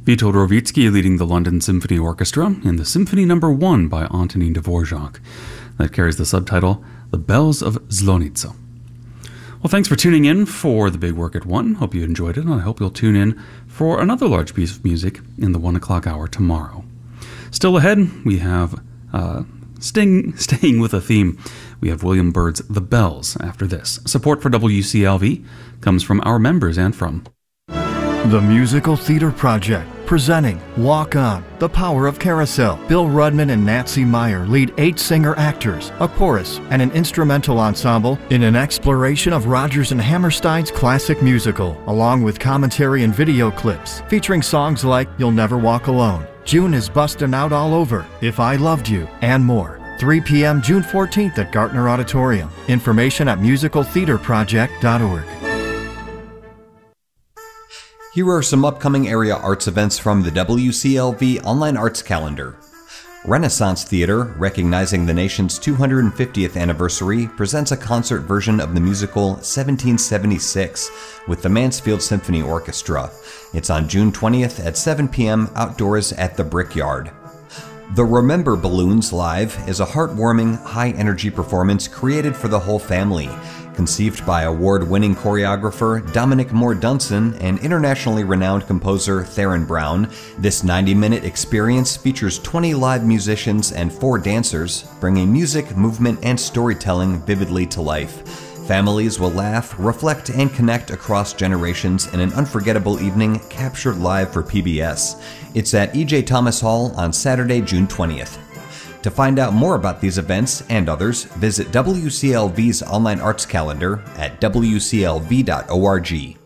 Vito Rovitsky leading the London Symphony Orchestra in the Symphony No. 1 by Antonin Dvorak. That carries the subtitle, The Bells of Zlonitsa. Well, thanks for tuning in for The Big Work at 1. Hope you enjoyed it, and I hope you'll tune in for another large piece of music in the 1 o'clock hour tomorrow. Still ahead, we have, staying with a theme, we have William Byrd's The Bells after this. Support for WCLV comes from our members and from The Musical Theater Project, presenting Walk On, The Power of Carousel. Bill Rudman and Nancy Meyer lead 8 singer-actors, a chorus, and an instrumental ensemble in an exploration of Rodgers and Hammerstein's classic musical, along with commentary and video clips featuring songs like You'll Never Walk Alone, June is Bustin' Out All Over, If I Loved You, and more. 3 p.m. June 14th at Gartner Auditorium. Information at musicaltheaterproject.org. Here are some upcoming area arts events from the WCLV Online Arts Calendar. Renaissance Theater, recognizing the nation's 250th anniversary, presents a concert version of the musical 1776 with the Mansfield Symphony Orchestra. It's on June 20th at 7 p.m. outdoors at the Brickyard. The Remember Balloons Live is a heartwarming, high-energy performance created for the whole family. Conceived by award-winning choreographer Dominic Moore Dunson and internationally renowned composer Theron Brown, this 90-minute experience features 20 live musicians and 4 dancers, bringing music, movement, and storytelling vividly to life. Families will laugh, reflect, and connect across generations in an unforgettable evening captured live for PBS. It's at E.J. Thomas Hall on Saturday, June 20th. To find out more about these events and others, visit WCLV's online arts calendar at wclv.org.